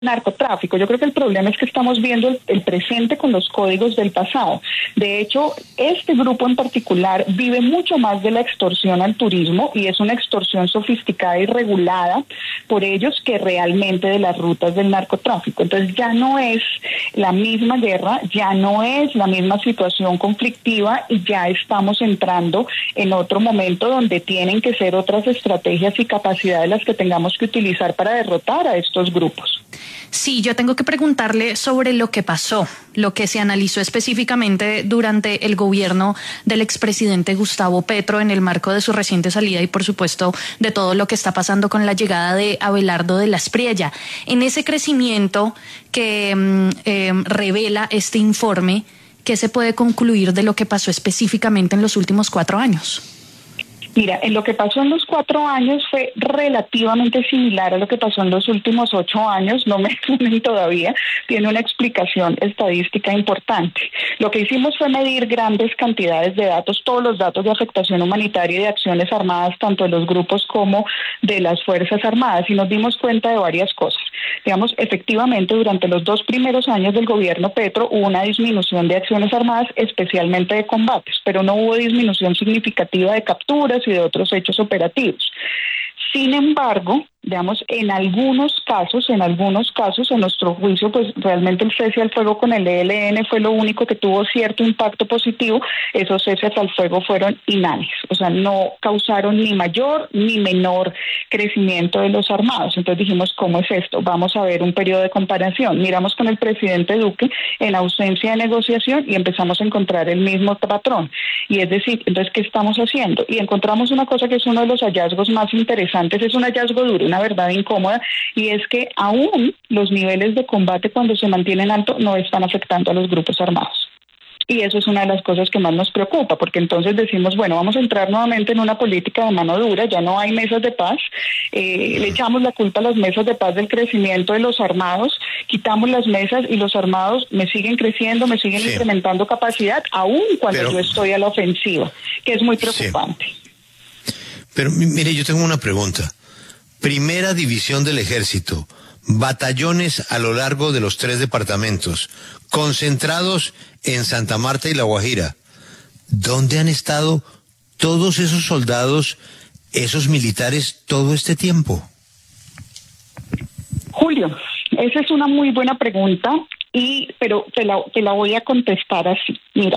narcotráfico. Yo creo que el problema es que estamos viendo el presente con los códigos del pasado. De hecho, este grupo en particular vive mucho más de la extorsión al turismo y es una extorsión sofisticada y regulada por ellos que realmente de las rutas del narcotráfico. Entonces ya no es la misma guerra, ya no es la misma situación conflictiva y ya estamos entrando en otro momento donde tienen que ser otras estrategias y capacidades las que tengamos que utilizar para derrotar a estos grupos. Sí, yo tengo que preguntarle sobre lo que pasó, lo que se analizó específicamente durante el gobierno del expresidente Gustavo Petro en el marco de su reciente salida y, por supuesto, de todo lo que está pasando con la llegada de Abelardo de la Espriella. En ese crecimiento que revela este informe, ¿qué se puede concluir de lo que pasó específicamente en los últimos 4 años? Mira, en lo que pasó en los 4 años fue relativamente similar a lo que pasó en los últimos 8 años, no me sumen todavía, tiene una explicación estadística importante. Lo que hicimos fue medir grandes cantidades de datos, todos los datos de afectación humanitaria y de acciones armadas, tanto de los grupos como de las Fuerzas Armadas, y nos dimos cuenta de varias cosas. Digamos, efectivamente, durante los 2 primeros años del gobierno Petro hubo una disminución de acciones armadas, especialmente de combates, pero no hubo disminución significativa de capturas y de otros hechos operativos. Sin embargo, digamos, en algunos casos, en nuestro juicio, pues realmente el cese al fuego con el ELN fue lo único que tuvo cierto impacto positivo. Esos ceses al fuego fueron inhánimes, o sea, no causaron ni mayor ni menor crecimiento de los armados. Entonces dijimos, ¿cómo es esto? Vamos a ver un periodo de comparación. Miramos con el presidente Duque en ausencia de negociación y empezamos a encontrar el mismo patrón. Y es decir, entonces, ¿qué estamos haciendo? Y encontramos una cosa que es uno de los hallazgos más interesantes, es un hallazgo duro, una verdad incómoda, y es que aún los niveles de combate cuando se mantienen altos no están afectando a los grupos armados. Y eso es una de las cosas que más nos preocupa, porque entonces decimos, bueno, vamos a entrar nuevamente en una política de mano dura, ya no hay mesas de paz, le echamos la culpa a las mesas de paz del crecimiento de los armados, quitamos las mesas y los armados me siguen creciendo, me siguen incrementando capacidad, aún cuando yo estoy a la ofensiva, que es muy preocupante. Pero mire, yo tengo una pregunta. Primera División del Ejército, batallones a lo largo de los 3 departamentos, concentrados en Santa Marta y La Guajira. ¿Dónde han estado todos esos soldados, esos militares, todo este tiempo? Julio, esa es una muy buena pregunta, pero te la voy a contestar así. Mira,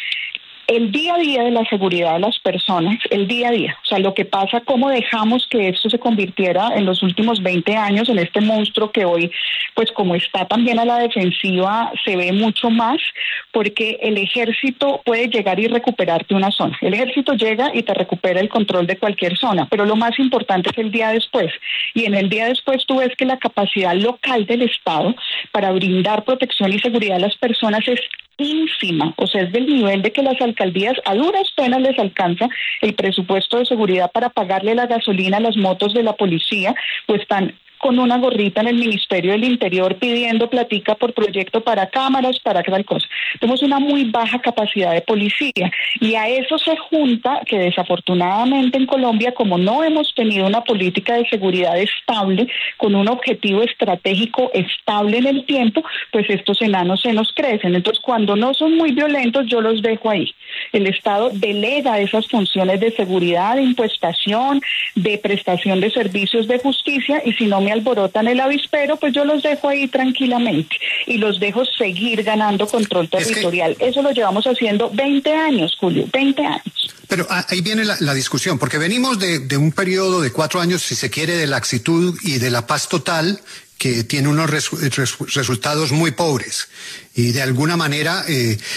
el día a día de la seguridad de las personas, el día a día, o sea, lo que pasa, cómo dejamos que esto se convirtiera en los últimos 20 años en este monstruo que hoy, pues como está también a la defensiva, se ve mucho más, porque el ejército puede llegar y recuperarte una zona. El ejército llega y te recupera el control de cualquier zona, pero lo más importante es el día después. Y en el día después tú ves que la capacidad local del Estado para brindar protección y seguridad a las personas es ínfima, o sea, es del nivel de que las alcaldías a duras penas les alcanza el presupuesto de seguridad para pagarle la gasolina a las motos de la policía, pues están con una gorrita en el Ministerio del Interior pidiendo platica por proyecto para cámaras, para tal cosa. Tenemos una muy baja capacidad de policía y a eso se junta que desafortunadamente en Colombia, como no hemos tenido una política de seguridad estable, con un objetivo estratégico estable en el tiempo, pues estos enanos se nos crecen. Entonces, cuando no son muy violentos, yo los dejo ahí. El Estado delega esas funciones de seguridad, de impuestación, de prestación de servicios de justicia, y si no me alborotan el avispero, pues yo los dejo ahí tranquilamente y los dejo seguir ganando control territorial. Eso lo llevamos haciendo 20 años, Julio, 20 años. Pero ahí viene la discusión, porque venimos de un periodo de 4 años, si se quiere, de laxitud y de la paz total, que tiene unos resultados muy pobres y de alguna manera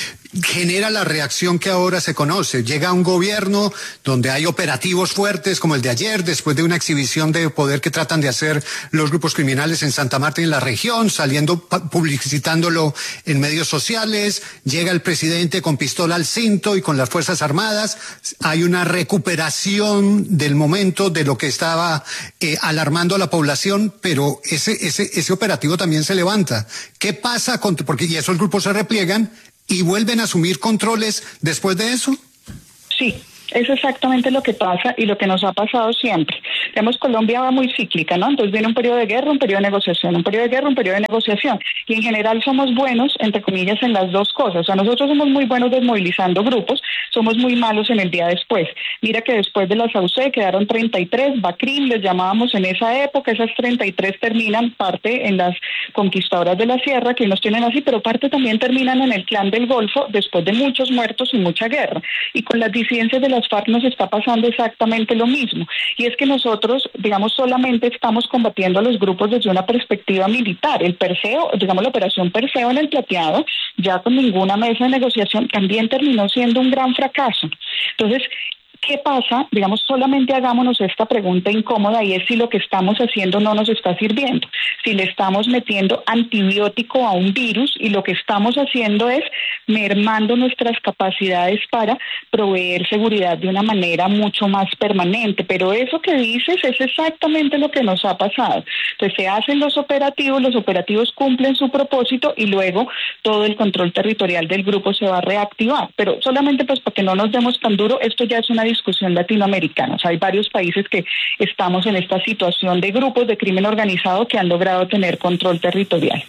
genera la reacción que ahora se conoce. Llega un gobierno donde hay operativos fuertes como el de ayer, después de una exhibición de poder que tratan de hacer los grupos criminales en Santa Marta y en la región, publicitándolo en medios sociales. Llega el presidente con pistola al cinto y con las Fuerzas Armadas. Hay una recuperación del momento de lo que estaba alarmando a la población, pero ese operativo también se levanta. ¿Qué pasa porque y esos grupos se repliegan y vuelven a asumir controles después de eso? Sí, Es exactamente lo que pasa y lo que nos ha pasado siempre. Digamos, Colombia va muy cíclica, ¿no? Entonces viene un periodo de guerra, un periodo de negociación, un periodo de guerra, un periodo de negociación. Y en general somos buenos, entre comillas, en las dos cosas. O sea, nosotros somos muy buenos desmovilizando grupos, somos muy malos en el día después. Mira que después de la SAUCE quedaron 33, BACRIM les llamábamos en esa época, esas 33 terminan parte en las conquistadoras de la sierra, que nos tienen así, pero parte también terminan en el Clan del Golfo después de muchos muertos y mucha guerra. Y con las disidencias de las FARC nos está pasando exactamente lo mismo. Y es que nosotros, digamos, solamente estamos combatiendo a los grupos desde una perspectiva militar. El Perseo, digamos, la operación Perseo en el Plateado, ya con ninguna mesa de negociación, también terminó siendo un gran fracaso. Entonces, ¿qué pasa? Digamos, solamente hagámonos esta pregunta incómoda y es si lo que estamos haciendo no nos está sirviendo. Si le estamos metiendo antibiótico a un virus y lo que estamos haciendo es mermando nuestras capacidades para proveer seguridad de una manera mucho más permanente. Pero eso que dices es exactamente lo que nos ha pasado. Entonces se hacen los operativos cumplen su propósito y luego todo el control territorial del grupo se va a reactivar. Pero solamente pues para que no nos demos tan duro, esto ya es una discusión latinoamericana. O sea, hay varios países que estamos en esta situación de grupos de crimen organizado que han logrado tener control territorial.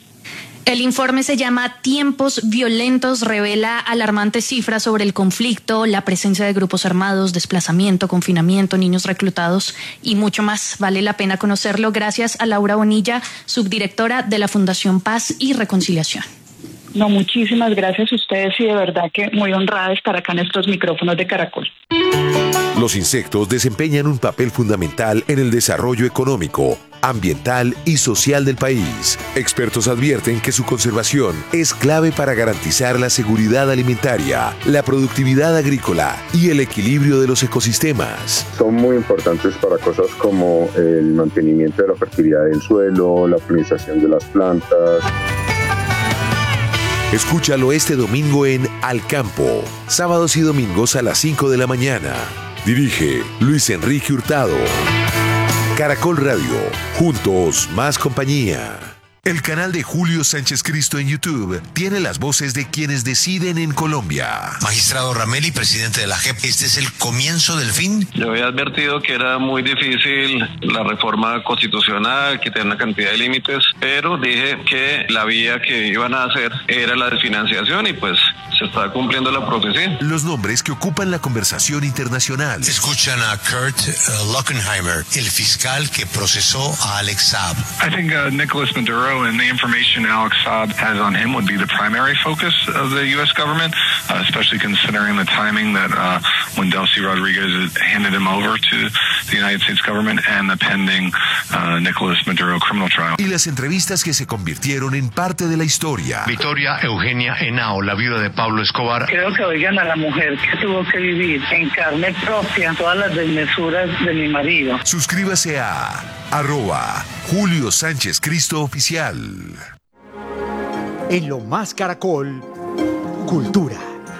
El informe se llama Tiempos Violentos, revela alarmantes cifras sobre el conflicto, la presencia de grupos armados, desplazamiento, confinamiento, niños reclutados y mucho más. Vale la pena conocerlo. Gracias a Laura Bonilla, subdirectora de la Fundación Paz y Reconciliación. No, muchísimas gracias a ustedes y de verdad que muy honrada de estar acá en estos micrófonos de Caracol. Los insectos desempeñan un papel fundamental en el desarrollo económico, ambiental y social del país. Expertos advierten que su conservación es clave para garantizar la seguridad alimentaria, la productividad agrícola y el equilibrio de los ecosistemas. Son muy importantes para cosas como el mantenimiento de la fertilidad del suelo, la polinización de las plantas. Escúchalo este domingo en Al Campo, sábados y domingos a las 5 de la mañana. Dirige Luis Enrique Hurtado. Caracol Radio, juntos más compañía. El canal de Julio Sánchez Cristo en YouTube tiene las voces de quienes deciden en Colombia. Magistrado Rameli, presidente de la JEP, ¿este es el comienzo del fin? Yo había advertido que era muy difícil la reforma constitucional, que tenía una cantidad de límites, pero dije que la vía que iban a hacer era la de financiación y pues se está cumpliendo la profecía. Los nombres que ocupan la conversación internacional. Escuchan a Kurt Lockenheimer, el fiscal que procesó a Alex Saab. I think Nicolas Maduro and the information Alex Saab has on him would be the primary focus of the U.S. government, especially considering the timing that when Delcy Rodriguez handed him over to the United States government and the pending Nicolas Maduro criminal trial. Y las entrevistas que se convirtieron en parte de la historia. Victoria Eugenia Henao, la viuda de Pablo Escobar. Creo que oigan a la mujer que tuvo que vivir en carne propia todas las desmesuras de mi marido. Suscríbase a @Julio Sánchez Cristo Oficial. En Lo Más Caracol, Cultura.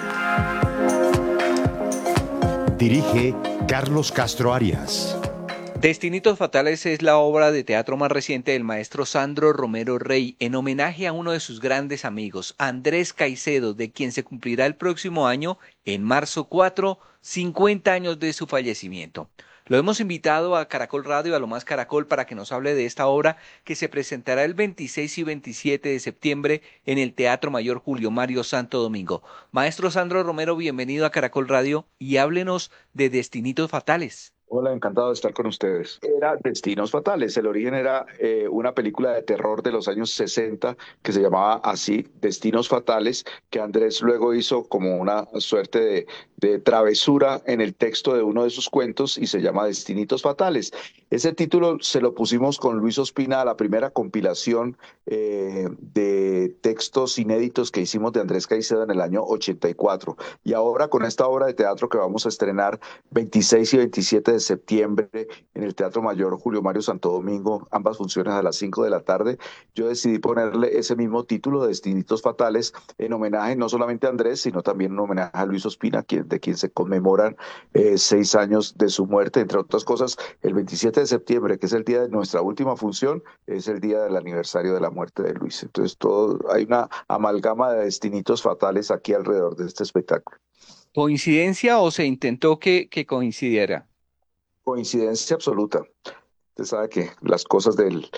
Dirige Carlos Castro Arias. Destinitos Fatales es la obra de teatro más reciente del maestro Sandro Romero Rey, en homenaje a uno de sus grandes amigos, Andrés Caicedo, de quien se cumplirá el próximo año, en marzo 4, 50 años de su fallecimiento. Lo hemos invitado a Caracol Radio, a Lo Más Caracol, para que nos hable de esta obra que se presentará el 26 y 27 de septiembre en el Teatro Mayor Julio Mario Santo Domingo. Maestro Sandro Romero, bienvenido a Caracol Radio y háblenos de Destinitos Fatales. Hola, encantado de estar con ustedes. Era Destinos Fatales. El origen era una película de terror de los años 60 que se llamaba así, Destinos Fatales, que Andrés luego hizo como una suerte de travesura en el texto de uno de sus cuentos y se llama Destinitos Fatales. Ese título se lo pusimos con Luis Ospina a la primera compilación de textos inéditos que hicimos de Andrés Caicedo en el año 84. Y ahora con esta obra de teatro que vamos a estrenar 26 y 27 de septiembre en el Teatro Mayor Julio Mario Santo Domingo, ambas funciones a las 5 de la tarde, yo decidí ponerle ese mismo título, Destinitos Fatales, en homenaje no solamente a Andrés, sino también en homenaje a Luis Ospina, de quien se conmemoran 6 años de su muerte. Entre otras cosas, el 27 de septiembre, que es el día de nuestra última función, es el día del aniversario de la muerte de Luis. Entonces hay una amalgama de destinitos fatales aquí alrededor de este espectáculo. ¿Coincidencia o se intentó que coincidiera? Coincidencia absoluta. Usted sabe que las cosas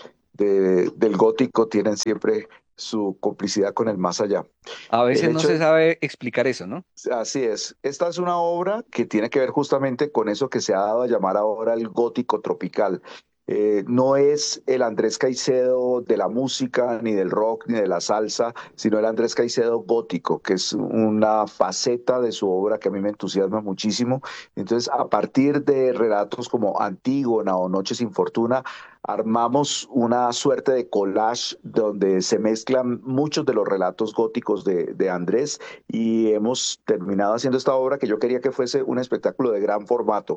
del gótico tienen siempre su complicidad con el más allá. A El veces no hecho se de sabe explicar eso, ¿no? Así es. Esta es una obra que tiene que ver justamente con eso que se ha dado a llamar ahora el gótico tropical. No es el Andrés Caicedo de la música, ni del rock, ni de la salsa, sino el Andrés Caicedo gótico, que es una faceta de su obra que a mí me entusiasma muchísimo. Entonces, a partir de relatos como Antígona o Noche sin Fortuna, armamos una suerte de collage donde se mezclan muchos de los relatos góticos de Andrés y hemos terminado haciendo esta obra que yo quería que fuese un espectáculo de gran formato,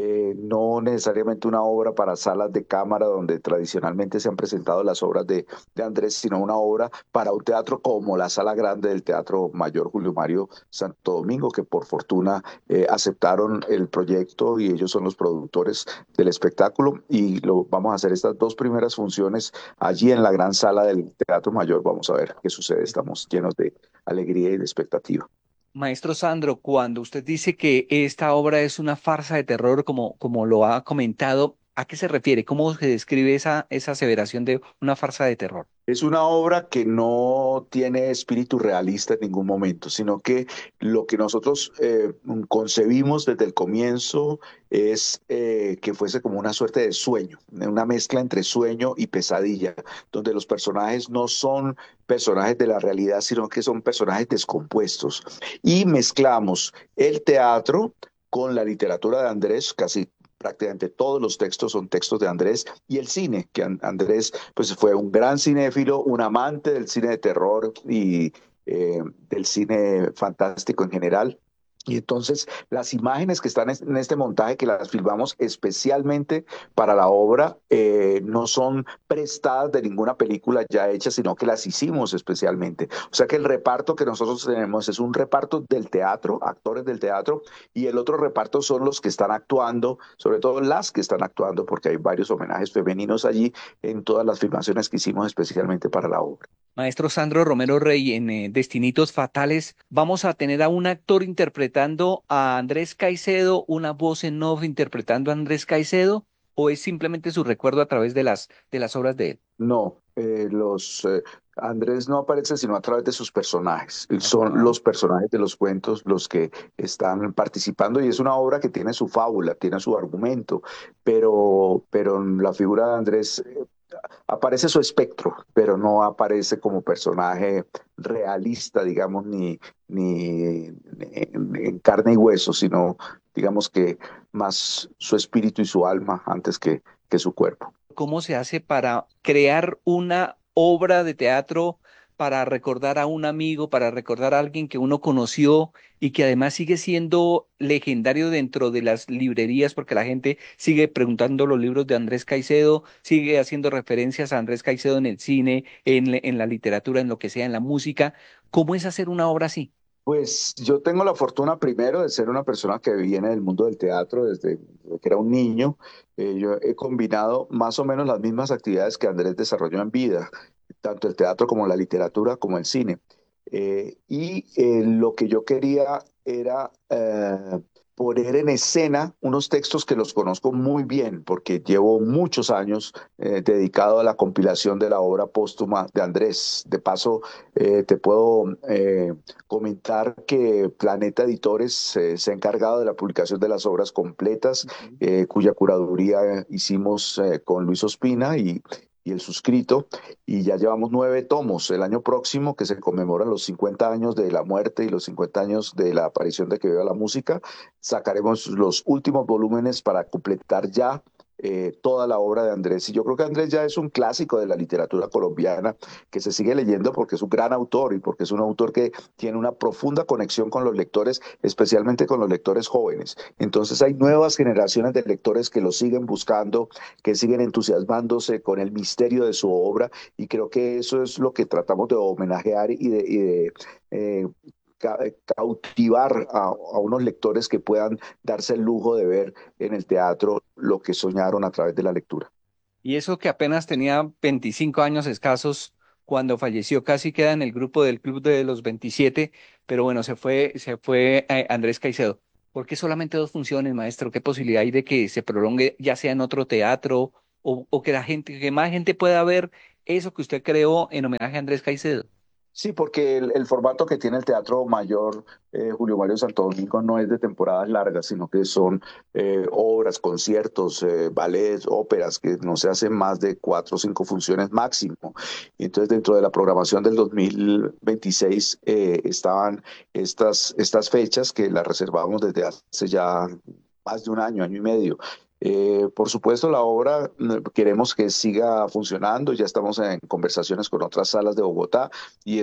no necesariamente una obra para salas de cámara donde tradicionalmente se han presentado las obras de Andrés, sino una obra para un teatro como la Sala Grande del Teatro Mayor Julio Mario Santo Domingo, que por fortuna aceptaron el proyecto y ellos son los productores del espectáculo y lo vamos a hacer estas dos primeras funciones allí en la gran sala del Teatro Mayor. Vamos a ver qué sucede. Estamos llenos de alegría y de expectativa. Maestro Sandro, cuando usted dice que esta obra es una farsa de terror, como lo ha comentado, ¿a qué se refiere? ¿Cómo se describe esa aseveración de una farsa de terror? Es una obra que no tiene espíritu realista en ningún momento, sino que lo que nosotros concebimos desde el comienzo es que fuese como una suerte de sueño, una mezcla entre sueño y pesadilla, donde los personajes no son personajes de la realidad, sino que son personajes descompuestos. Y mezclamos el teatro con la literatura de Andrés, casi prácticamente todos los textos son textos de Andrés, y el cine, que Andrés pues fue un gran cinéfilo, un amante del cine de terror y del cine fantástico en general. Y entonces las imágenes que están en este montaje, que las filmamos especialmente para la obra, no son prestadas de ninguna película ya hecha, sino que las hicimos especialmente. O sea que el reparto que nosotros tenemos es un reparto del teatro, actores del teatro, y el otro reparto son los que están actuando, sobre todo las que están actuando, porque hay varios homenajes femeninos allí en todas las filmaciones que hicimos especialmente para la obra. Maestro Sandro Romero Rey, en Destinitos Fatales, ¿vamos a tener a un actor interpretando a Andrés Caicedo, una voz en off interpretando a Andrés Caicedo, o es simplemente su recuerdo a través de las obras de él? No, Andrés no aparece sino a través de sus personajes. Son Ajá. los personajes de los cuentos los que están participando y es una obra que tiene su fábula, tiene su argumento, pero en la figura de Andrés aparece su espectro, pero no aparece como personaje realista, digamos, ni en carne y hueso, sino digamos que más su espíritu y su alma antes que su cuerpo. ¿Cómo se hace para crear una obra de teatro, para recordar a un amigo, para recordar a alguien que uno conoció y que además sigue siendo legendario dentro de las librerías, porque la gente sigue preguntando los libros de Andrés Caicedo, sigue haciendo referencias a Andrés Caicedo en el cine, en la literatura, en lo que sea, en la música? ¿Cómo es hacer una obra así? Pues yo tengo la fortuna primero de ser una persona que viene del mundo del teatro desde que era un niño. Yo he combinado más o menos las mismas actividades que Andrés desarrolló en vida, tanto el teatro como la literatura como el cine. Lo que yo quería era poner en escena unos textos que los conozco muy bien, porque llevo muchos años dedicado a la compilación de la obra póstuma de Andrés. De paso, te puedo comentar que Planeta Editores se ha encargado de la publicación de las obras completas, Ujú. cuya curaduría hicimos con Luis Ospina y el suscrito, y ya llevamos 9 tomos. El año próximo, que se conmemoran los 50 años de la muerte y los 50 años de la aparición de Que Viva la Música, sacaremos los últimos volúmenes para completar ya toda la obra de Andrés. Y yo creo que Andrés ya es un clásico de la literatura colombiana que se sigue leyendo porque es un gran autor y porque es un autor que tiene una profunda conexión con los lectores, especialmente con los lectores jóvenes. Entonces hay nuevas generaciones de lectores que lo siguen buscando, que siguen entusiasmándose con el misterio de su obra y creo que eso es lo que tratamos de homenajear y de eh, cautivar a unos lectores que puedan darse el lujo de ver en el teatro lo que soñaron a través de la lectura. Y eso que apenas tenía 25 años escasos cuando falleció casi queda en el grupo del Club de los 27, pero bueno, se fue Andrés Caicedo. ¿Por qué solamente 2 funciones, maestro? ¿Qué posibilidad hay de que se prolongue ya sea en otro teatro o que que más gente pueda ver eso que usted creó en homenaje a Andrés Caicedo? Sí, porque el formato que tiene el Teatro Mayor Julio Mario Santo Domingo no es de temporadas largas, sino que son obras, conciertos, ballets, óperas, que no se hacen más de 4 o 5 funciones máximo. Y entonces, dentro de la programación del 2026 estaban estas fechas que las reservábamos desde hace ya más de un año, año y medio. Por supuesto, la obra queremos que siga funcionando. Ya estamos en conversaciones con otras salas de Bogotá y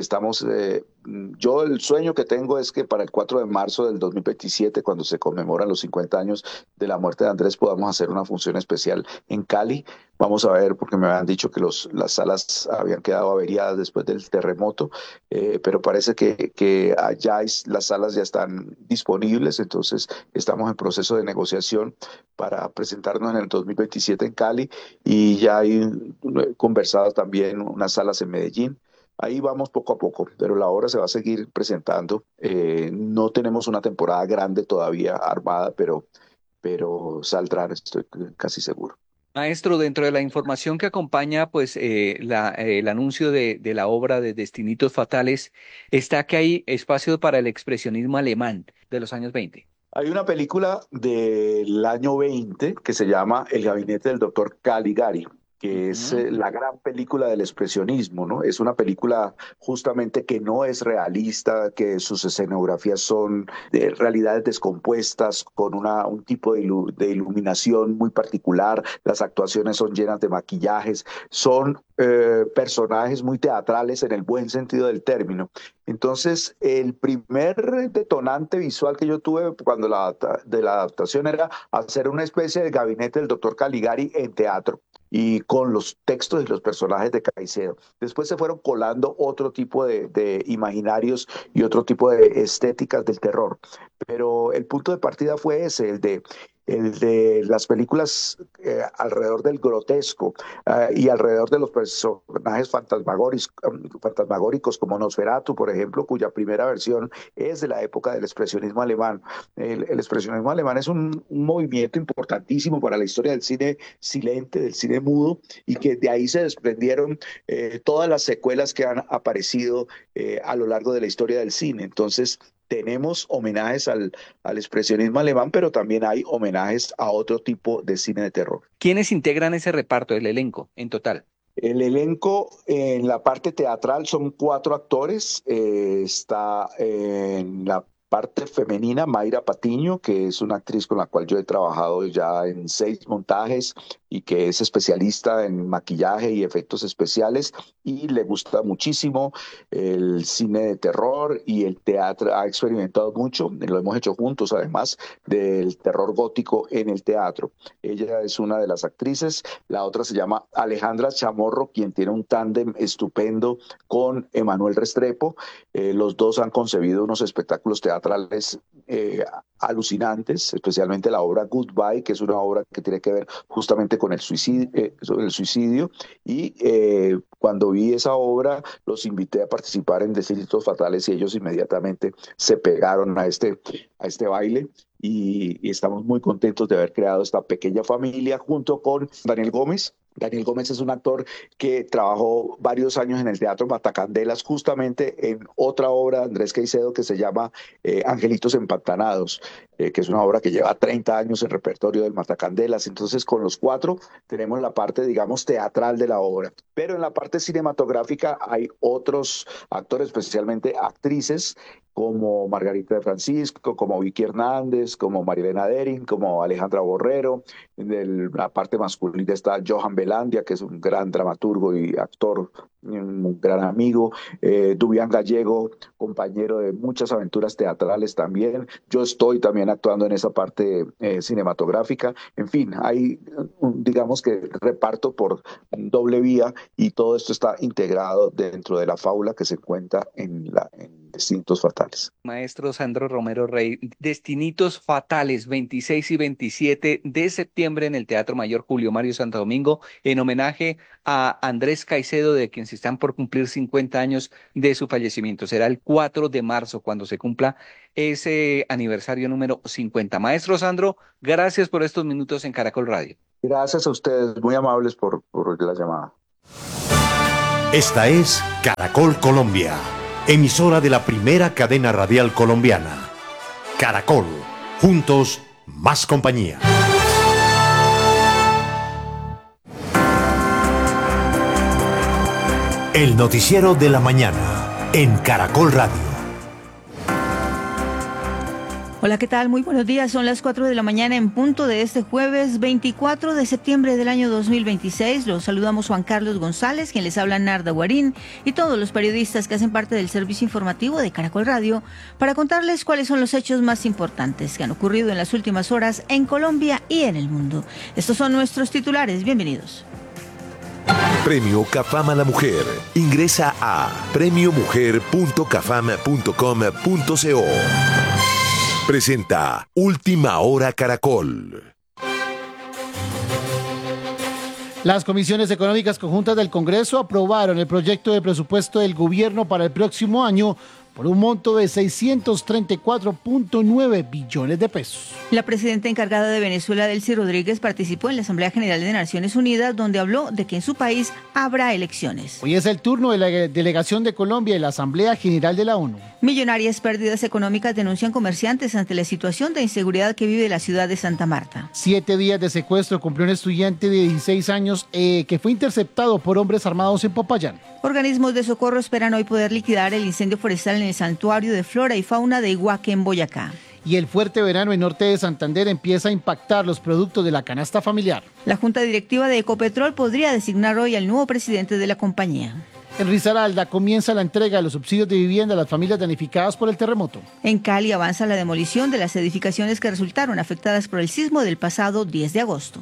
yo el sueño que tengo es que para el 4 de marzo del 2027, cuando se conmemoran los 50 años de la muerte de Andrés, podamos hacer una función especial en Cali. Vamos a ver, porque me habían dicho que las salas habían quedado averiadas después del terremoto, pero parece que allá las salas ya están disponibles, entonces estamos en proceso de negociación para presentarnos en el 2027 en Cali, y ya hay conversado también unas salas en Medellín. Ahí vamos poco a poco, pero la obra se va a seguir presentando. No tenemos una temporada grande todavía armada, pero saldrá, estoy casi seguro. Maestro, dentro de la información que acompaña pues el anuncio de la obra de Destinitos Fatales, está que hay espacio para el expresionismo alemán de los años 20. Hay una película del año 20 que se llama El gabinete del doctor Caligari, que es la gran película del expresionismo, ¿no? Es una película justamente que no es realista, que sus escenografías son de realidades descompuestas, con un tipo de iluminación muy particular. Las actuaciones son llenas de maquillajes, son personajes muy teatrales en el buen sentido del término. Entonces, el primer detonante visual que yo tuve cuando de la adaptación era hacer una especie de gabinete del doctor Caligari en teatro, y con los textos y los personajes de Caicedo. Después se fueron colando otro tipo de imaginarios y otro tipo de estéticas del terror. Pero el punto de partida fue ese, el de las películas alrededor del grotesco, y alrededor de los personajes fantasmagóricos como Nosferatu, por ejemplo, cuya primera versión es de la época del expresionismo alemán. El expresionismo alemán es un movimiento importantísimo para la historia del cine silente, del cine mudo, y que de ahí se desprendieron todas las secuelas que han aparecido a lo largo de la historia del cine. Entonces, tenemos homenajes al expresionismo alemán, pero también hay homenajes a otro tipo de cine de terror. ¿Quiénes integran ese reparto, el elenco, en total? El elenco en la parte teatral son 4 actores. Está en la parte femenina Mayra Patiño, que es una actriz con la cual yo he trabajado ya en 6 montajes y que es especialista en maquillaje y efectos especiales, y le gusta muchísimo el cine de terror y el teatro. Ha experimentado mucho, lo hemos hecho juntos además, del terror gótico en el teatro. Ella es una de las actrices. La otra se llama Alejandra Chamorro, quien tiene un tándem estupendo con Emanuel Restrepo. Los dos han concebido unos espectáculos teatrales alucinantes, especialmente la obra Goodbye, que es una obra que tiene que ver justamente con el suicidio. Y cuando vi esa obra, los invité a participar en Destinitos Fatales y ellos inmediatamente se pegaron a este baile. Y estamos muy contentos de haber creado esta pequeña familia junto con Daniel Gómez. Daniel Gómez es un actor que trabajó varios años en el Teatro Matacandelas, justamente en otra obra de Andrés Caicedo que se llama Angelitos Empantanados, que es una obra que lleva 30 años en repertorio del Matacandelas. Entonces, con los 4 tenemos la parte, digamos, teatral de la obra. Pero en la parte cinematográfica hay otros actores, especialmente actrices, como Margarita de Francisco, como Vicky Hernández, como Marilena Derin, como Alejandra Borrero. En la parte masculina está Johan Belandia, que es un gran dramaturgo y actor, un gran amigo. Dubián Gallego, compañero de muchas aventuras teatrales también. Yo estoy también actuando en esa parte cinematográfica. En fin, hay, digamos que reparto por doble vía, y todo esto está integrado dentro de la fábula que se cuenta en Destinitos Fatales. Maestro Sandro Romero Rey, Destinitos Fatales, 26 y 27 de septiembre en el Teatro Mayor Julio Mario Santo Domingo, en homenaje a Andrés Caicedo, de quien se están por cumplir 50 años de su fallecimiento. Será el 4 de marzo cuando se cumpla ese aniversario número 50. Maestro Sandro, gracias por estos minutos en Caracol Radio. Gracias a ustedes, muy amables por la llamada. Esta es Caracol Colombia, emisora de la primera cadena radial colombiana. Caracol, juntos, más compañía. El noticiero de la mañana en Caracol Radio. Hola, ¿qué tal? Muy buenos días. Son las 4 de la mañana en punto de este jueves 24 de septiembre del año 2026. Los saludamos Juan Carlos González, quien les habla Narda Guarín, y todos los periodistas que hacen parte del servicio informativo de Caracol Radio para contarles cuáles son los hechos más importantes que han ocurrido en las últimas horas en Colombia y en el mundo. Estos son nuestros titulares. Bienvenidos. Premio CAFAM a la Mujer. Ingresa a premiomujer.cafam.com.co. Presenta Última Hora Caracol. Las comisiones económicas conjuntas del Congreso aprobaron el proyecto de presupuesto del gobierno para el próximo año por un monto de 634.9 billones de pesos. La presidenta encargada de Venezuela, Delcy Rodríguez, participó en la Asamblea General de Naciones Unidas, donde habló de que en su país habrá elecciones. Hoy es el turno de la delegación de Colombia en la Asamblea General de la ONU. Millonarias pérdidas económicas denuncian comerciantes ante la situación de inseguridad que vive la ciudad de Santa Marta. 7 días de secuestro cumplió un estudiante de 16 años que fue interceptado por hombres armados en Popayán. Organismos de socorro esperan hoy poder liquidar el incendio forestal en el santuario de flora y fauna de Iguaque, en Boyacá. Y el fuerte verano en norte de Santander empieza a impactar los productos de la canasta familiar. La Junta Directiva de Ecopetrol podría designar hoy al nuevo presidente de la compañía. En Risaralda comienza la entrega de los subsidios de vivienda a las familias danificadas por el terremoto. En Cali avanza la demolición de las edificaciones que resultaron afectadas por el sismo del pasado 10 de agosto.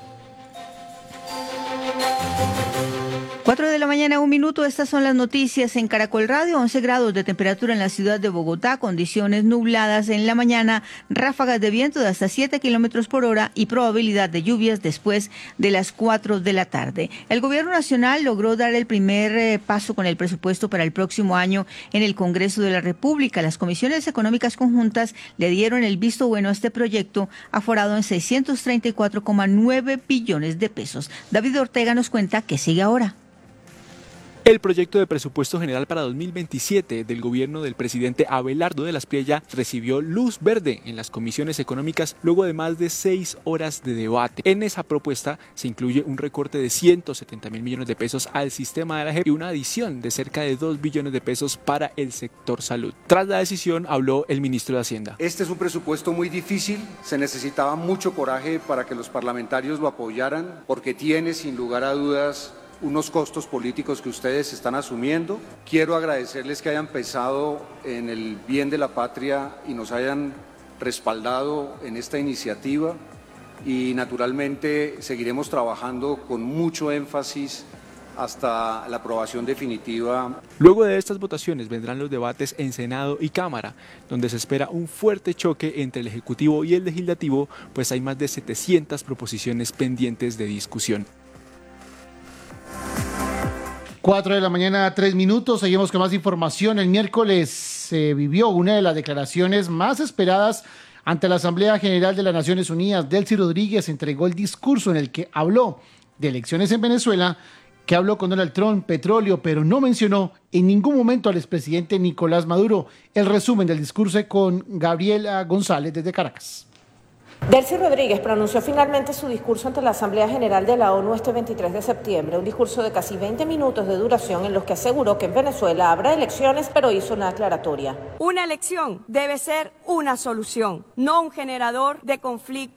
4 de la mañana, 1 minuto. Estas son las noticias en Caracol Radio. 11 grados de temperatura en la ciudad de Bogotá, condiciones nubladas en la mañana, ráfagas de viento de hasta 7 kilómetros por hora y probabilidad de lluvias después de las 4 de la tarde. El gobierno nacional logró dar el primer paso con el presupuesto para el próximo año en el Congreso de la República. Las comisiones económicas conjuntas le dieron el visto bueno a este proyecto, aforado en 634,9 billones de pesos. David Ortega nos cuenta qué sigue ahora. El proyecto de presupuesto general para 2027 del gobierno del presidente Abelardo de la Espriella recibió luz verde en las comisiones económicas luego de más de 6 horas de debate. En esa propuesta se incluye un recorte de 170.000 millones de pesos al sistema de la JEP y una adición de cerca de 2 billones de pesos para el sector salud. Tras la decisión habló el ministro de Hacienda. Este es un presupuesto muy difícil, se necesitaba mucho coraje para que los parlamentarios lo apoyaran, porque tiene sin lugar a dudas unos costos políticos que ustedes están asumiendo. Quiero agradecerles que hayan pensado en el bien de la patria y nos hayan respaldado en esta iniciativa, y naturalmente seguiremos trabajando con mucho énfasis hasta la aprobación definitiva. Luego de estas votaciones vendrán los debates en Senado y Cámara, donde se espera un fuerte choque entre el Ejecutivo y el Legislativo, pues hay más de 700 proposiciones pendientes de discusión. 4 de la mañana, 3 minutos. Seguimos con más información. El miércoles se vivió una de las declaraciones más esperadas ante la Asamblea General de las Naciones Unidas. Delcy Rodríguez entregó el discurso en el que habló de elecciones en Venezuela, que habló con Donald Trump, petróleo, pero no mencionó en ningún momento al expresidente Nicolás Maduro. El resumen del discurso con Gabriela González desde Caracas. Delcy Rodríguez pronunció finalmente su discurso ante la Asamblea General de la ONU este 23 de septiembre, un discurso de casi 20 minutos de duración en los que aseguró que en Venezuela habrá elecciones, pero hizo una aclaratoria. Una elección debe ser una solución, no un generador de conflictos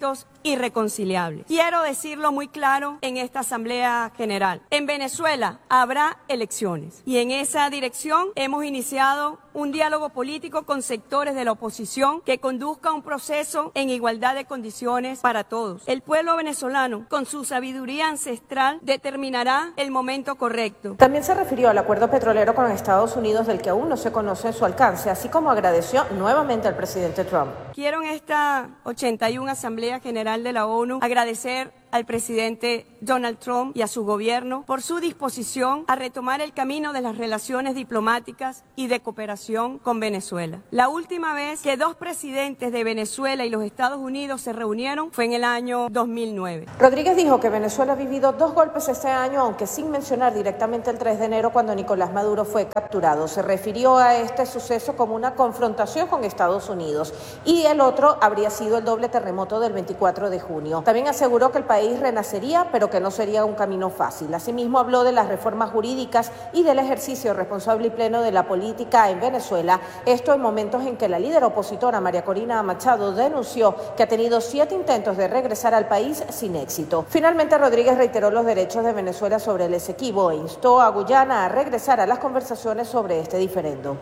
irreconciliables. Quiero decirlo muy claro en esta Asamblea General. En Venezuela habrá elecciones y en esa dirección hemos iniciado un diálogo político con sectores de la oposición que conduzca un proceso en igualdad de condiciones para todos. El pueblo venezolano, con su sabiduría ancestral, determinará el momento correcto. También se refirió al acuerdo petrolero con Estados Unidos, del que aún no se conoce su alcance, así como agradeció nuevamente al presidente Trump. Quiero en esta 81 Asamblea General de la ONU agradecer al presidente Donald Trump y a su gobierno por su disposición a retomar el camino de las relaciones diplomáticas y de cooperación con Venezuela. La última vez que dos presidentes de Venezuela y los Estados Unidos se reunieron fue en el año 2009. Rodríguez dijo que Venezuela ha vivido 2 golpes este año, aunque sin mencionar directamente el 3 de enero cuando Nicolás Maduro fue capturado. Se refirió a este suceso como una confrontación con Estados Unidos y el otro habría sido el doble terremoto del 24 de junio. También aseguró que el país renacería, pero que no sería un camino fácil. Asimismo, habló de las reformas jurídicas y del ejercicio responsable y pleno de la política en Venezuela. Esto en momentos en que la líder opositora María Corina Machado denunció que ha tenido 7 intentos de regresar al país sin éxito. Finalmente, Rodríguez reiteró los derechos de Venezuela sobre el Esequibo e instó a Guyana a regresar a las conversaciones sobre este diferendo.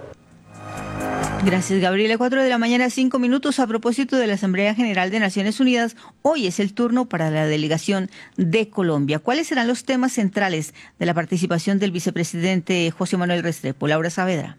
Gracias, Gabriela. 4 de la mañana, 5 minutos. A propósito de la Asamblea General de Naciones Unidas, hoy es el turno para la delegación de Colombia. ¿Cuáles serán los temas centrales de la participación del vicepresidente José Manuel Restrepo? Laura Saavedra.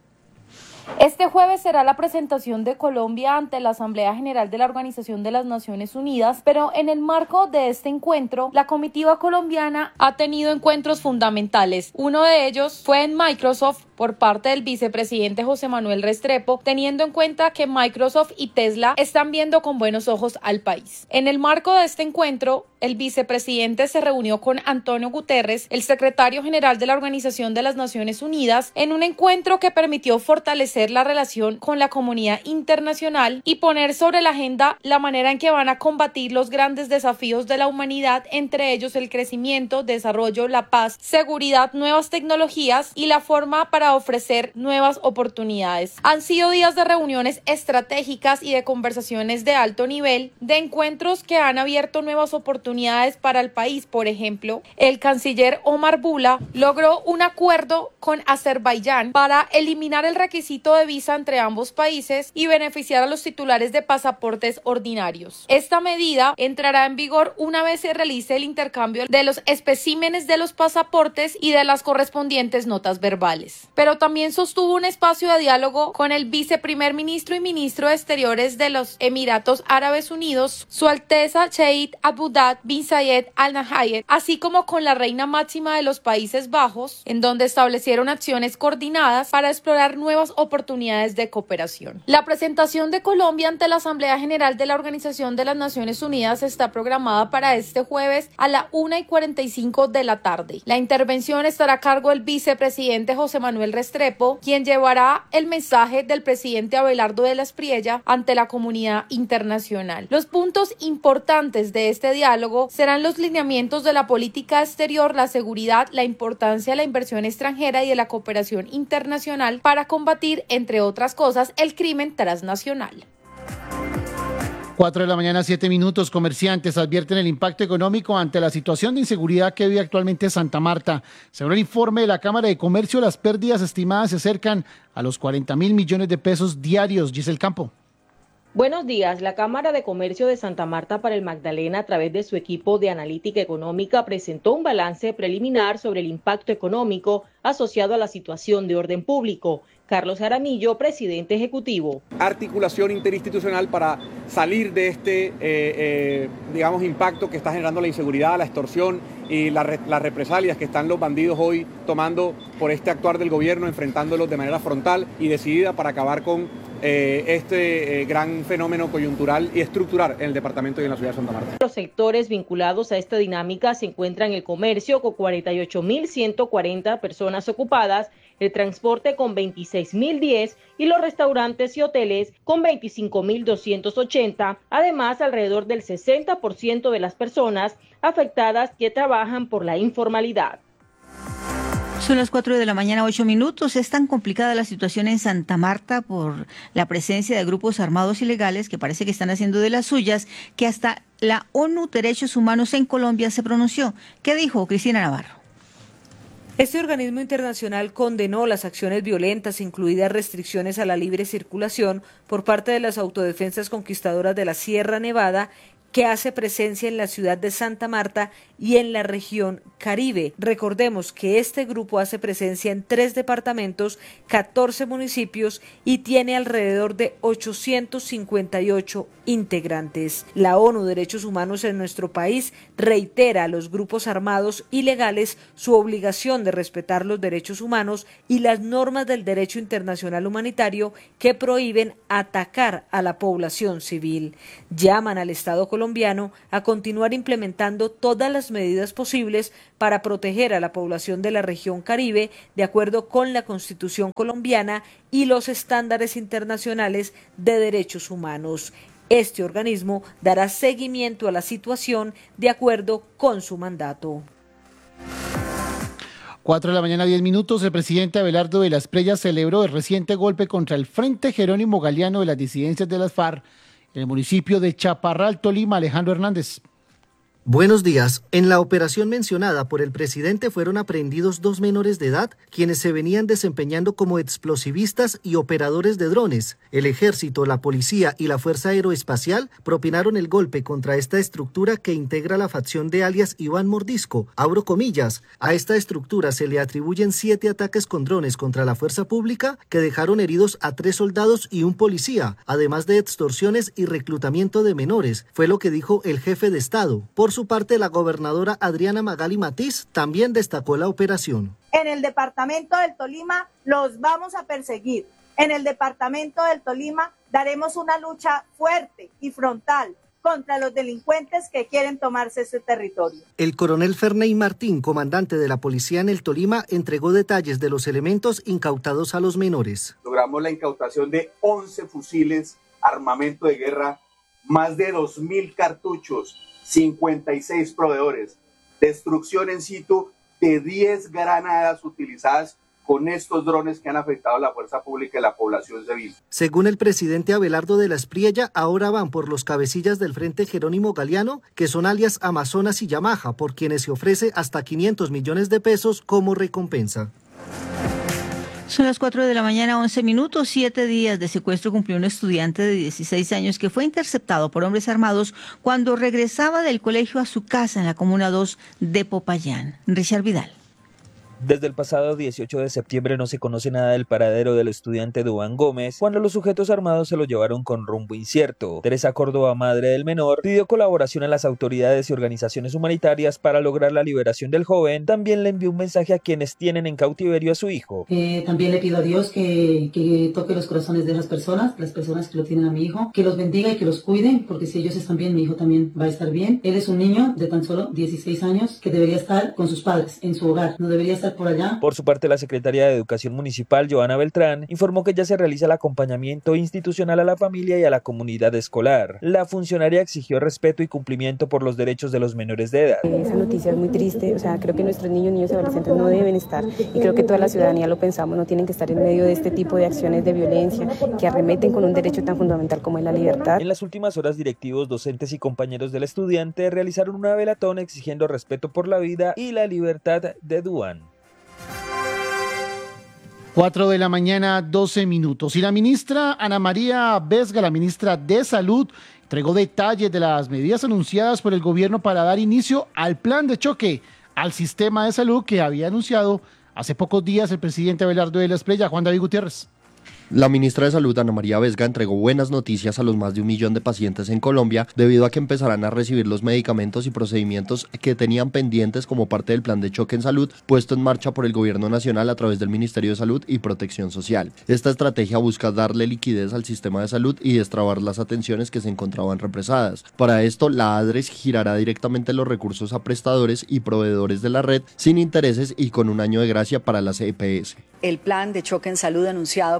Este jueves será la presentación de Colombia ante la Asamblea General de la Organización de las Naciones Unidas, pero en el marco de este encuentro, la comitiva colombiana ha tenido encuentros fundamentales. Uno de ellos fue en Microsoft por parte del vicepresidente José Manuel Restrepo, teniendo en cuenta que Microsoft y Tesla están viendo con buenos ojos al país. En el marco de este encuentro, el vicepresidente se reunió con Antonio Guterres, el secretario general de la Organización de las Naciones Unidas, en un encuentro que permitió fortalecer la relación con la comunidad internacional y poner sobre la agenda la manera en que van a combatir los grandes desafíos de la humanidad, entre ellos el crecimiento, desarrollo, la paz, seguridad, nuevas tecnologías y la forma para ofrecer nuevas oportunidades. Han sido días de reuniones estratégicas y de conversaciones de alto nivel, de encuentros que han abierto nuevas oportunidades para el país. Por ejemplo, el canciller Omar Bula logró un acuerdo con Azerbaiyán para eliminar el requisito de visa entre ambos países y beneficiar a los titulares de pasaportes ordinarios. Esta medida entrará en vigor una vez se realice el intercambio de los especímenes de los pasaportes y de las correspondientes notas verbales. Pero también sostuvo un espacio de diálogo con el viceprimer ministro y ministro de Exteriores de los Emiratos Árabes Unidos, Su Alteza Sheikh Abdullah bin Zayed Al Nahyan, así como con la reina máxima de los Países Bajos, en donde establecieron acciones coordinadas para explorar nuevas oportunidades de cooperación. La presentación de Colombia ante la Asamblea General de la Organización de las Naciones Unidas está programada para este jueves a la 1:45 de la tarde. La intervención estará a cargo del vicepresidente José Manuel Restrepo, quien llevará el mensaje del presidente Abelardo de la Espriella ante la comunidad internacional. Los puntos importantes de este diálogo serán los lineamientos de la política exterior, la seguridad, la importancia de la inversión extranjera y de la cooperación internacional para combatir, entre otras cosas, el crimen transnacional. 4 de la mañana, 7 minutos. Comerciantes advierten el impacto económico ante la situación de inseguridad que vive actualmente Santa Marta. Según el informe de la Cámara de Comercio, las pérdidas estimadas se acercan a los 40.000 millones de pesos diarios. Giselle Campo. Buenos días. La Cámara de Comercio de Santa Marta para el Magdalena, a través de su equipo de analítica económica, presentó un balance preliminar sobre el impacto económico asociado a la situación de orden público. Carlos Jaramillo, presidente ejecutivo. Articulación interinstitucional para salir de este, impacto que está generando la inseguridad, la extorsión y las represalias que están los bandidos hoy tomando por este actuar del gobierno, enfrentándolos de manera frontal y decidida para acabar con este gran fenómeno coyuntural y estructural en el departamento y en la ciudad de Santa Marta. Los sectores vinculados a esta dinámica se encuentran el comercio con 48.140 personas ocupadas, el transporte con 26.010 y los restaurantes y hoteles con 25.280. Además, alrededor del 60% de las personas afectadas que trabajan por la informalidad. Son las 4 de la mañana, 8 minutos. Es tan complicada la situación en Santa Marta por la presencia de grupos armados ilegales que parece que están haciendo de las suyas, que hasta la ONU Derechos Humanos en Colombia se pronunció. ¿Qué dijo Cristina Navarro? Este organismo internacional condenó las acciones violentas, incluidas restricciones a la libre circulación por parte de las autodefensas conquistadoras de la Sierra Nevada, que hace presencia en la ciudad de Santa Marta y en la región Caribe. Recordemos que este grupo hace presencia en 3 departamentos, 14 municipios y tiene alrededor de 858 integrantes. La ONU Derechos Humanos en nuestro país reitera a los grupos armados ilegales su obligación de respetar los derechos humanos y las normas del derecho internacional humanitario que prohíben atacar a la población civil. Llaman al Estado colombiano a continuar implementando todas las medidas posibles para proteger a la población de la región Caribe de acuerdo con la Constitución colombiana y los estándares internacionales de derechos humanos. Este organismo dará seguimiento a la situación de acuerdo con su mandato. 4 de la mañana, 10 minutos. El presidente Abelardo de las Preyas celebró el reciente golpe contra el Frente Jerónimo Galeano de las disidencias de las FARC en el municipio de Chaparral, Tolima. Alejandro Hernández. Buenos días. En la operación mencionada por el presidente fueron aprehendidos 2 menores de edad, quienes se venían desempeñando como explosivistas y operadores de drones. El ejército, la policía y la Fuerza Aeroespacial propinaron el golpe contra esta estructura que integra la facción de alias Iván Mordisco. Abro comillas. A esta estructura se le atribuyen 7 ataques con drones contra la fuerza pública que dejaron heridos a 3 soldados y un policía, además de extorsiones y reclutamiento de menores, fue lo que dijo el jefe de Estado. Por su parte, la gobernadora Adriana Magali Matiz también destacó la operación. En el departamento del Tolima los vamos a perseguir. En el departamento del Tolima daremos una lucha fuerte y frontal contra los delincuentes que quieren tomarse ese territorio. El coronel Ferney Martín, comandante de la policía en el Tolima, entregó detalles de los elementos incautados a los menores. Logramos la incautación de 11 fusiles, armamento de guerra, más de 2.000 cartuchos, 56 proveedores, destrucción en situ de 10 granadas utilizadas con estos drones que han afectado a la fuerza pública y la población civil. Según el presidente Abelardo de las Preyas, ahora van por los cabecillas del Frente Jerónimo Galeano, que son alias Amazonas y Yamaha, por quienes se ofrece hasta 500 millones de pesos como recompensa. Son las 4 de la mañana, 11 minutos. 7 días de secuestro cumplió un estudiante de 16 años que fue interceptado por hombres armados cuando regresaba del colegio a su casa en la Comuna 2 de Popayán. Richard Vidal. Desde el pasado 18 de septiembre no se conoce nada del paradero del estudiante Duván Gómez, cuando los sujetos armados se lo llevaron con rumbo incierto. Teresa Córdoba, madre del menor, pidió colaboración a las autoridades y organizaciones humanitarias para lograr la liberación del joven. También le envió un mensaje a quienes tienen en cautiverio a su hijo. También le pido a Dios que toque los corazones de las personas que lo tienen a mi hijo, que los bendiga y que los cuiden, porque si ellos están bien, mi hijo también va a estar bien. Él es un niño de tan solo 16 años que debería estar con sus padres, en su hogar, no debería estar por allá. Por su parte, la secretaria de Educación Municipal, Joana Beltrán, informó que ya se realiza el acompañamiento institucional a la familia y a la comunidad escolar. La funcionaria exigió respeto y cumplimiento por los derechos de los menores de edad. Esa noticia es muy triste, creo que nuestros niños y adolescentes no deben estar, y creo que toda la ciudadanía lo pensamos, no tienen que estar en medio de este tipo de acciones de violencia que arremeten con un derecho tan fundamental como es la libertad. En las últimas horas, directivos, docentes y compañeros del estudiante realizaron una velatón exigiendo respeto por la vida y la libertad de Duván. 4 de la mañana, 12 minutos. Y la ministra Ana María Vesga, la ministra de Salud, entregó detalles de las medidas anunciadas por el gobierno para dar inicio al plan de choque al sistema de salud que había anunciado hace pocos días el presidente Abelardo de las Preyas. Juan David Gutiérrez. La ministra de Salud, Ana María Vesga, entregó buenas noticias a los más de 1 millón de pacientes en Colombia debido a que empezarán a recibir los medicamentos y procedimientos que tenían pendientes como parte del plan de choque en salud puesto en marcha por el Gobierno Nacional a través del Ministerio de Salud y Protección Social. Esta estrategia busca darle liquidez al sistema de salud y destrabar las atenciones que se encontraban represadas. Para esto, la ADRES girará directamente los recursos a prestadores y proveedores de la red sin intereses y con un año de gracia para las EPS. El plan de choque en salud anunciado por el presidente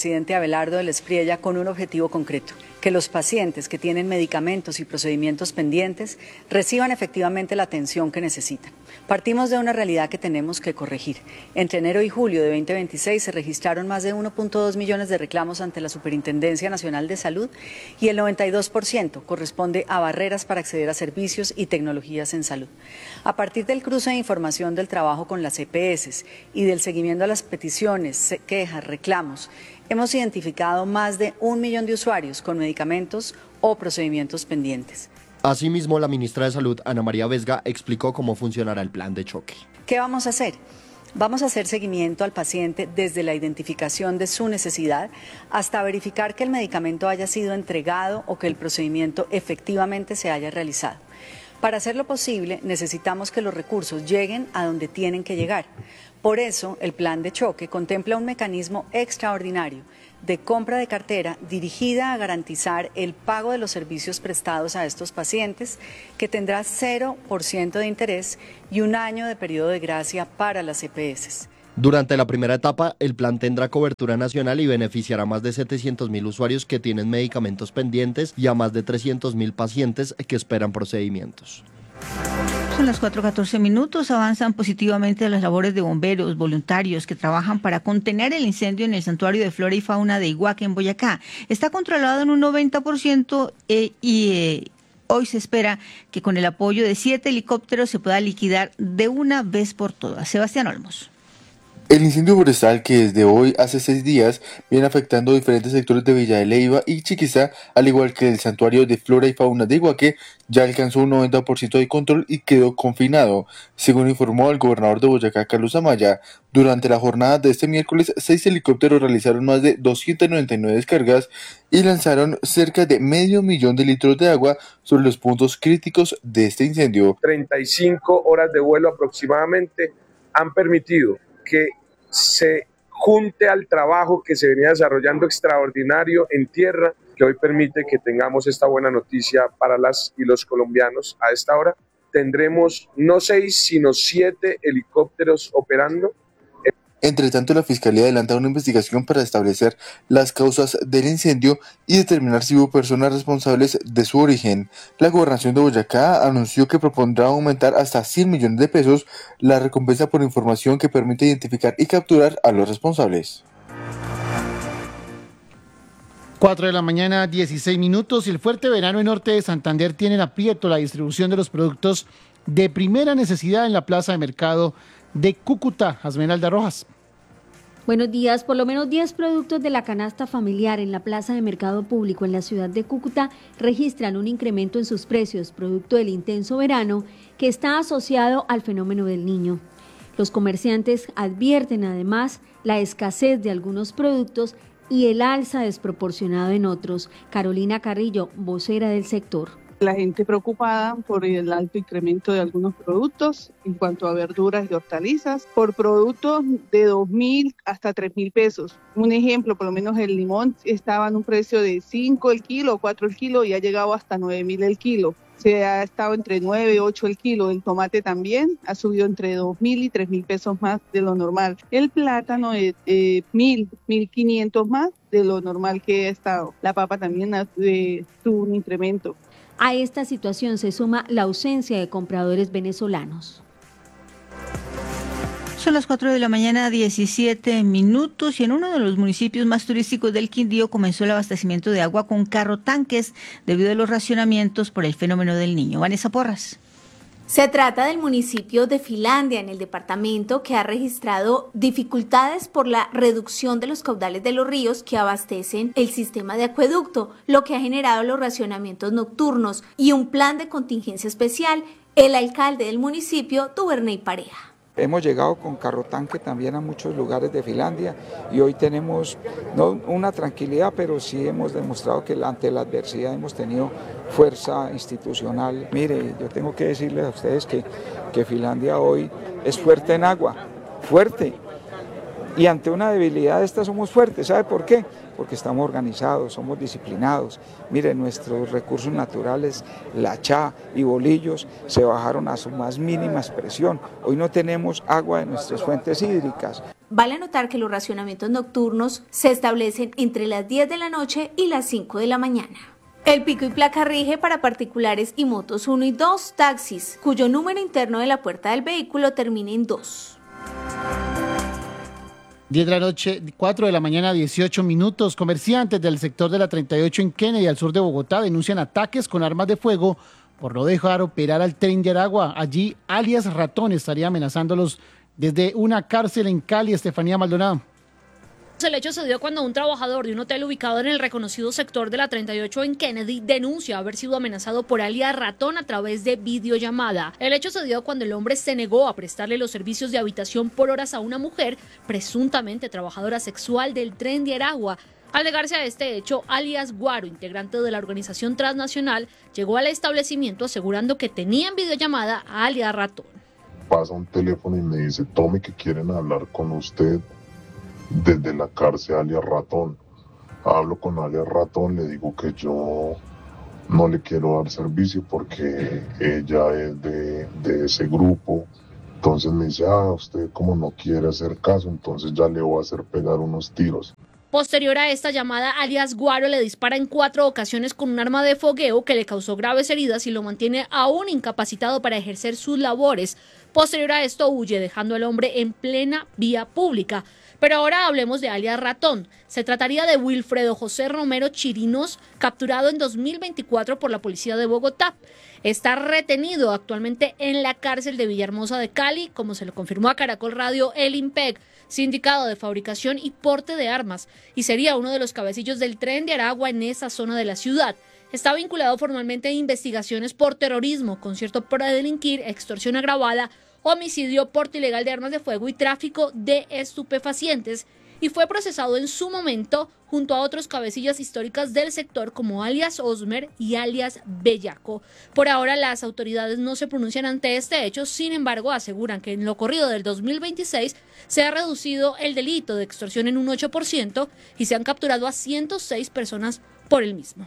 presidente Abelardo del Espriella con un objetivo concreto: que los pacientes que tienen medicamentos y procedimientos pendientes reciban efectivamente la atención que necesitan. Partimos de una realidad que tenemos que corregir. Entre enero y julio de 2026 se registraron más de 1.2 millones de reclamos ante la Superintendencia Nacional de Salud y el 92% corresponde a barreras para acceder a servicios y tecnologías en salud. A partir del cruce de información del trabajo con las EPS y del seguimiento a las peticiones, quejas, reclamos, hemos identificado más de 1 millón de usuarios con medicamentos o procedimientos pendientes. Asimismo, la ministra de Salud, Ana María Vesga, explicó cómo funcionará el plan de choque. ¿Qué vamos a hacer? Vamos a hacer seguimiento al paciente desde la identificación de su necesidad hasta verificar que el medicamento haya sido entregado o que el procedimiento efectivamente se haya realizado. Para hacerlo posible, necesitamos que los recursos lleguen a donde tienen que llegar. Por eso, el plan de choque contempla un mecanismo extraordinario de compra de cartera dirigida a garantizar el pago de los servicios prestados a estos pacientes, que tendrá 0% de interés y 1 año de periodo de gracia para las EPS. Durante la primera etapa, el plan tendrá cobertura nacional y beneficiará a más de 700.000 usuarios que tienen medicamentos pendientes y a más de 300.000 pacientes que esperan procedimientos. Son las 4:14. Avanzan positivamente las labores de bomberos voluntarios que trabajan para contener el incendio en el Santuario de Flora y Fauna de Iguaque, en Boyacá. Está controlado en un 90% y hoy se espera que con el apoyo de 7 helicópteros se pueda liquidar de una vez por todas. Sebastián Olmos. El incendio forestal, que desde hoy hace 6 días viene afectando diferentes sectores de Villa de Leyva y Chiquizá, al igual que el Santuario de Flora y Fauna de Iguaque, ya alcanzó un 90% de control y quedó confinado, según informó el gobernador de Boyacá, Carlos Amaya. Durante la jornada de este miércoles, 6 helicópteros realizaron más de 299 descargas y lanzaron cerca de 500.000 de litros de agua sobre los puntos críticos de este incendio. 35 horas de vuelo aproximadamente han permitido que se junte al trabajo que se venía desarrollando extraordinario en tierra, que hoy permite que tengamos esta buena noticia para las y los colombianos. A esta hora tendremos no 6, sino 7 helicópteros operando. Entre tanto, la Fiscalía adelanta una investigación para establecer las causas del incendio y determinar si hubo personas responsables de su origen. La Gobernación de Boyacá anunció que propondrá aumentar hasta 100 millones de pesos la recompensa por información que permite identificar y capturar a los responsables. 4:16 a.m. y el fuerte verano en norte de Santander tiene en aprieto la distribución de los productos de primera necesidad en la plaza de mercado de Cúcuta. Esmeralda Rojas. Buenos días. Por lo menos 10 productos de la canasta familiar en la plaza de mercado público en la ciudad de Cúcuta registran un incremento en sus precios, producto del intenso verano que está asociado al fenómeno del Niño. Los comerciantes advierten además la escasez de algunos productos y el alza desproporcionado en otros. Carolina Carrillo, vocera del sector. La gente preocupada por el alto incremento de algunos productos en cuanto a verduras y hortalizas, por productos de 2.000 hasta 3.000 pesos. Un ejemplo, por lo menos el limón estaba en un precio de 5 el kilo, 4 el kilo y ha llegado hasta 9.000 el kilo. Se ha estado entre 9 y 8 el kilo. El tomate también ha subido entre 2.000 y 3.000 pesos más de lo normal. El plátano 1.000, 1.500 más de lo normal que ha estado. La papa también tuvo un incremento. A esta situación se suma la ausencia de compradores venezolanos. Son las 4:17 a.m. y en uno de los municipios más turísticos del Quindío comenzó el abastecimiento de agua con carro tanques debido a los racionamientos por el fenómeno del Niño. Vanessa Porras. Se trata del municipio de Filandia, en el departamento, que ha registrado dificultades por la reducción de los caudales de los ríos que abastecen el sistema de acueducto, lo que ha generado los racionamientos nocturnos y un plan de contingencia especial. El alcalde del municipio, Duvernay Pareja. Hemos llegado con carro tanque también a muchos lugares de Filandia y hoy tenemos no una tranquilidad, pero sí hemos demostrado que ante la adversidad hemos tenido fuerza institucional. Mire, yo tengo que decirles a ustedes que Filandia hoy es fuerte en agua, fuerte. Y ante una debilidad de esta somos fuertes. ¿Sabe por qué? Porque estamos organizados, somos disciplinados. Mire, nuestros recursos naturales, la chá y bolillos, se bajaron a su más mínima expresión. Hoy no tenemos agua de nuestras fuentes hídricas. Vale anotar que los racionamientos nocturnos se establecen entre las 10 de la noche y las 5 de la mañana. El pico y placa rige para particulares y motos 1 y 2, taxis, cuyo número interno de la puerta del vehículo termine en 2. 10 de la noche, 4 de la mañana, 18 minutos. Comerciantes del sector de la 38 en Kennedy, al sur de Bogotá, denuncian ataques con armas de fuego por no dejar operar al tren de Aragua. Allí, alias Ratón estaría amenazándolos desde una cárcel en Cali. Estefanía Maldonado. El hecho se dio cuando un trabajador de un hotel ubicado en el reconocido sector de la 38 en Kennedy denuncia haber sido amenazado por alias Ratón a través de videollamada. El hecho se dio cuando el hombre se negó a prestarle los servicios de habitación por horas a una mujer, presuntamente trabajadora sexual del tren de Aragua. Al negarse a este hecho, alias Guaro, integrante de la organización transnacional, llegó al establecimiento asegurando que tenía en videollamada a alias Ratón. Pasa un teléfono y me dice: tome, que quieren hablar con usted desde la cárcel, alias Ratón. Hablo con alias Ratón, le digo que yo no le quiero dar servicio porque ella es de ese grupo. Entonces me dice: usted como no quiere hacer caso, entonces ya le voy a hacer pegar unos tiros. Posterior a esta llamada, alias Guaro le dispara en 4 ocasiones con un arma de fogueo que le causó graves heridas y lo mantiene aún incapacitado para ejercer sus labores. Posterior a esto huye, dejando al hombre en plena vía pública. Pero ahora hablemos de alias Ratón. Se trataría de Wilfredo José Romero Chirinos, capturado en 2024 por la policía de Bogotá. Está retenido actualmente en la cárcel de Villahermosa de Cali, como se lo confirmó a Caracol Radio el IMPEC, Sindicato de Fabricación y Porte de Armas, y sería uno de los cabecillos del tren de Aragua en esa zona de la ciudad. Está vinculado formalmente a investigaciones por terrorismo, concierto para delinquir, extorsión agravada, homicidio, porte ilegal de armas de fuego y tráfico de estupefacientes, y fue procesado en su momento junto a otros cabecillas históricas del sector como alias Osmer y alias Bellaco. Por ahora las autoridades no se pronuncian ante este hecho, sin embargo aseguran que en lo corrido del 2026 se ha reducido el delito de extorsión en un 8% y se han capturado a 106 personas por el mismo.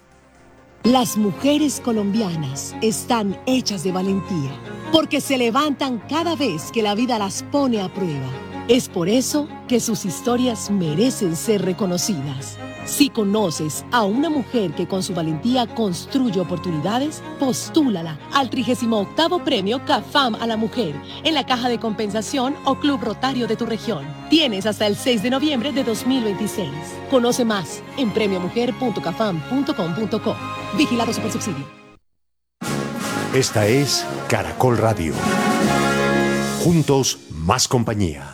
Las mujeres colombianas están hechas de valentía, porque se levantan cada vez que la vida las pone a prueba. Es por eso que sus historias merecen ser reconocidas. Si conoces a una mujer que con su valentía construye oportunidades, postúlala al 38º Premio CAFAM a la Mujer en la Caja de Compensación o Club Rotario de tu región. Tienes hasta el 6 de noviembre de 2026. Conoce más en premiomujer.cafam.com.co. Vigilado Supersubsidio. Esta es Caracol Radio. Juntos, más compañía.